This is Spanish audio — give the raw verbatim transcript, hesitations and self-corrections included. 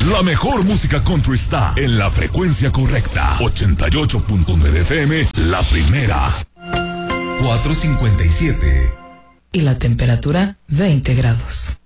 La mejor música country está en la frecuencia correcta. ochenta y ocho punto nueve F M, la primera. cuatrocientos cincuenta y siete. Y la temperatura, veinte grados.